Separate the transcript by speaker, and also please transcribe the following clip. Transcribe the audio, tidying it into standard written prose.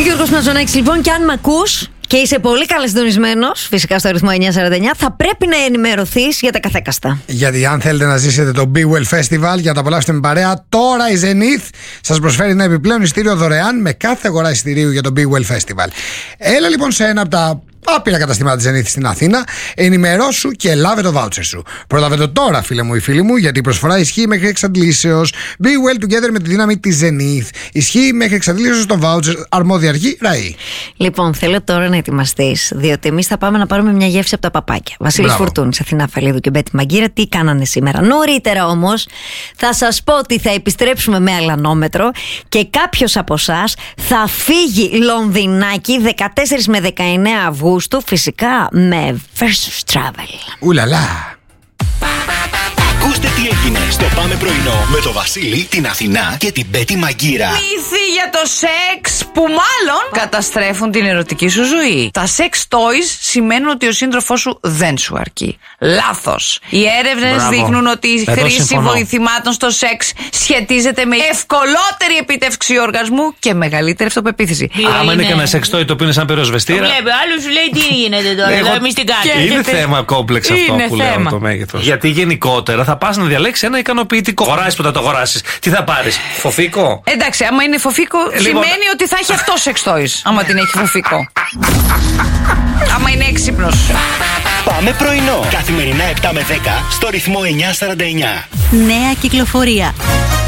Speaker 1: Γιώργος Μαζονάκης, λοιπόν, και αν με ακούς και είσαι πολύ καλά συντονισμένος, φυσικά στο αριθμό 949, θα πρέπει να ενημερωθείς για τα καθέκαστα.
Speaker 2: Γιατί αν θέλετε να ζήσετε το Be Well Festival για να το απολαύσετε με παρέα, τώρα η Zenith σας προσφέρει ένα επιπλέον εισιτήριο δωρεάν με κάθε αγορά εισιτηρίου για το Be Well Festival. Έλα λοιπόν σε ένα από τα άπειρα καταστήματα της Zenith στην Αθήνα, ενημερώσου και λάβε το voucher σου. Προλάβε το τώρα, φίλε μου ή φίλοι μου, γιατί η προσφορά ισχύει μέχρι εξαντλήσεως. Be well together με τη δύναμη της Zenith. Ισχύει μέχρι εξαντλήσεως το voucher. Αρμόδια αρχή, ΡΑΗ.
Speaker 1: Λοιπόν, θέλω τώρα να ετοιμαστείς, διότι εμείς θα πάμε να πάρουμε μια γεύση από τα παπάκια. Βασίλης Φουρτούνης, Αθηνά Φαλίδου και Μπέτη Μαγκύρα, τι κάνανε σήμερα. Νωρίτερα όμως θα σας πω ότι θα επιστρέψουμε με αλανόμετρο και κάποιος από εσάς θα φύγει Λονδινάκι 14 με 19 Αυγούστου. Φυσικά με Versus Travel.
Speaker 2: Ουλαλά.
Speaker 3: Ακούστε τι έγινε στο Πάμε Πρωινό με το Βασίλη, την Αθηνά και την Μπέτη Μαγκύρα.
Speaker 4: Μύθοι για το σεξ που μάλλον καταστρέφουν την ερωτική σου ζωή. Τα sex toys σημαίνουν ότι ο σύντροφός σου δεν σου αρκεί. Λάθος. Οι έρευνες δείχνουν ότι η χρήση βοηθημάτων στο σεξ σχετίζεται με ευκολότερη επίτευξη οργασμού και μεγαλύτερη αυτοπεποίθηση.
Speaker 5: Άμα είναι κανένα sex toy το οποίο είναι σαν πυροσβεστήρα.
Speaker 4: Βλέπει, άλλο σου λέει τι γίνεται τώρα. Εμείς την κάνουμε.
Speaker 5: Είναι θέμα κόμπλεξ αυτό που λέω το μέγεθος. Γιατί γενικότερα θα πας να διαλέξεις ένα ικανοποιητικό. Αγοράσεις που θα το αγοράσεις. Τι θα πάρεις, φοφίκο?
Speaker 4: Εντάξει, άμα είναι φοφίκο, σημαίνει ότι θα έχει αυτό sex toys. Άμα την έχει φοφίκο. Άμα είναι έξυπνος.
Speaker 3: Πάμε Πρωινό. Καθημερινά 7 με 10 στο ρυθμό 949.
Speaker 6: Νέα κυκλοφορία.